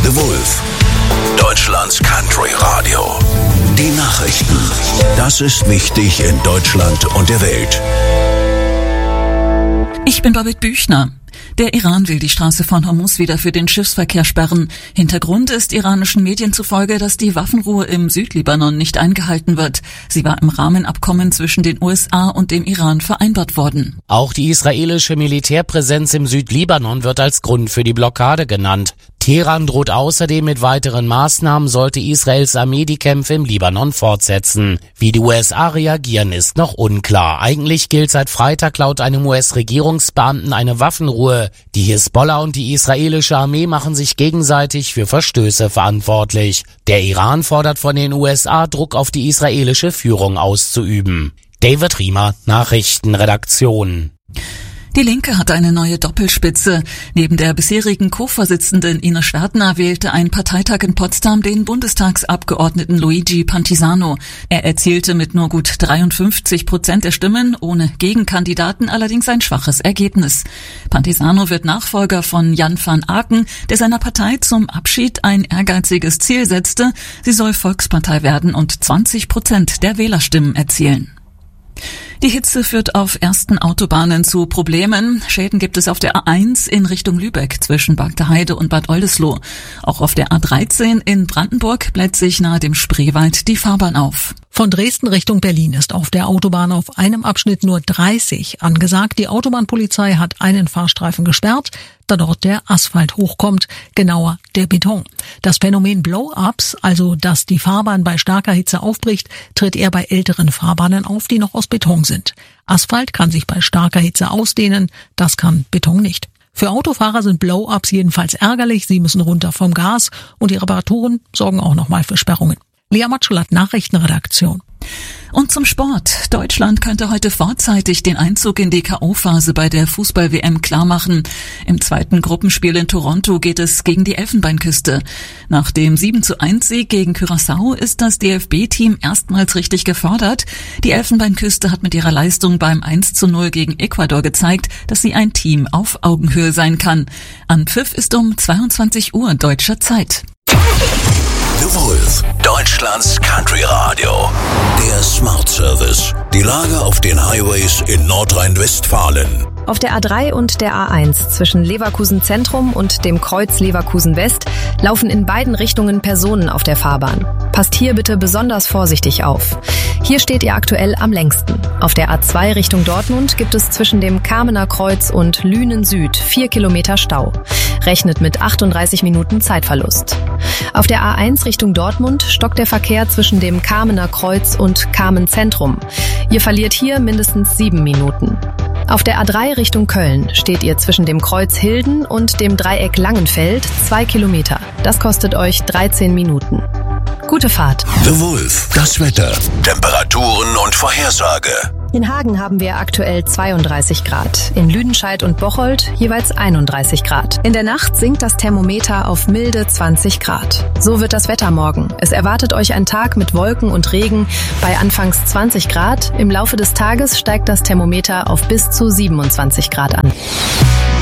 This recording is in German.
The Wolf, Deutschlands Country Radio. Die Nachrichten. Das ist wichtig in Deutschland und der Welt. Ich bin Babette Büchner. Der Iran will die Straße von Hormuz wieder für den Schiffsverkehr sperren. Hintergrund ist iranischen Medien zufolge, dass die Waffenruhe im Südlibanon nicht eingehalten wird. Sie war im Rahmenabkommen zwischen den USA und dem Iran vereinbart worden. Auch die israelische Militärpräsenz im Südlibanon wird als Grund für die Blockade genannt. Teheran droht außerdem mit weiteren Maßnahmen, sollte Israels Armee die Kämpfe im Libanon fortsetzen. Wie die USA reagieren, ist noch unklar. Eigentlich gilt seit Freitag laut einem US-Regierungsbeamten eine Waffenruhe. Die Hisbollah und die israelische Armee machen sich gegenseitig für Verstöße verantwortlich. Der Iran fordert von den USA, Druck auf die israelische Führung auszuüben. David Riemer, Nachrichtenredaktion. Die Linke hat eine neue Doppelspitze. Neben der bisherigen Co-Vorsitzenden Ines Schwertner wählte ein Parteitag in Potsdam den Bundestagsabgeordneten Luigi Pantisano. Er erzielte mit nur gut 53% der Stimmen, ohne Gegenkandidaten allerdings ein schwaches Ergebnis. Pantisano wird Nachfolger von Jan van Aken, der seiner Partei zum Abschied ein ehrgeiziges Ziel setzte. Sie soll Volkspartei werden und 20% der Wählerstimmen erzielen. Die Hitze führt auf ersten Autobahnen zu Problemen. Schäden gibt es auf der A1 in Richtung Lübeck zwischen Bagdeheide und Bad Oldesloe. Auch auf der A13 in Brandenburg bläht sich nahe dem Spreewald die Fahrbahn auf. Von Dresden Richtung Berlin ist auf der Autobahn auf einem Abschnitt nur 30 angesagt. Die Autobahnpolizei hat einen Fahrstreifen gesperrt, da dort der Asphalt hochkommt, genauer der Beton. Das Phänomen Blow-ups, also dass die Fahrbahn bei starker Hitze aufbricht, tritt eher bei älteren Fahrbahnen auf, die noch aus Beton sind. Asphalt kann sich bei starker Hitze ausdehnen, das kann Beton nicht. Für Autofahrer sind Blow-ups jedenfalls ärgerlich, sie müssen runter vom Gas und die Reparaturen sorgen auch nochmal für Sperrungen. Lea Matschullat, Nachrichtenredaktion. Und zum Sport. Deutschland könnte heute vorzeitig den Einzug in die K.O.-Phase bei der Fußball-WM klarmachen. Im zweiten Gruppenspiel in Toronto geht es gegen die Elfenbeinküste. Nach dem 7:1-Sieg gegen Curaçao ist das DFB-Team erstmals richtig gefordert. Die Elfenbeinküste hat mit ihrer Leistung beim 1:0 gegen Ecuador gezeigt, dass sie ein Team auf Augenhöhe sein kann. Anpfiff ist um 22 Uhr deutscher Zeit. The Wolf, Deutschlands Country Radio. Der Smart Service. Die Lage auf den Highways in Nordrhein-Westfalen. Auf der A3 und der A1 zwischen Leverkusen Zentrum und dem Kreuz Leverkusen West laufen in beiden Richtungen Personen auf der Fahrbahn. Passt hier bitte besonders vorsichtig auf. Hier steht ihr aktuell am längsten. Auf der A2 Richtung Dortmund gibt es zwischen dem Kamener Kreuz und Lünen Süd 4 Kilometer Stau. Rechnet mit 38 Minuten Zeitverlust. Auf der A1 Richtung Dortmund stockt der Verkehr zwischen dem Kamener Kreuz und Kamen Zentrum. Ihr verliert hier mindestens 7 Minuten. Auf der A3 Richtung Köln steht ihr zwischen dem Kreuz Hilden und dem Dreieck Langenfeld 2 Kilometer. Das kostet euch 13 Minuten. Gute Fahrt. The Wolf, das Wetter, Temperaturen und Vorhersage. In Hagen haben wir aktuell 32 Grad. In Lüdenscheid und Bocholt jeweils 31 Grad. In der Nacht sinkt das Thermometer auf milde 20 Grad. So wird das Wetter morgen. Es erwartet euch ein Tag mit Wolken und Regen bei anfangs 20 Grad. Im Laufe des Tages steigt das Thermometer auf bis zu 27 Grad an.